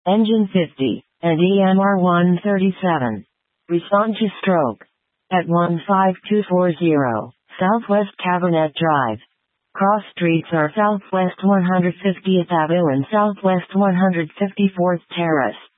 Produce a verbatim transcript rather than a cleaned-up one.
Engine fifty, and E M R one thirty-seven. Respond to stroke. At one five two four zero, Southwest Cabernet Drive. Cross streets are Southwest one hundred fiftieth Avenue and Southwest one hundred fifty-fourth Terrace.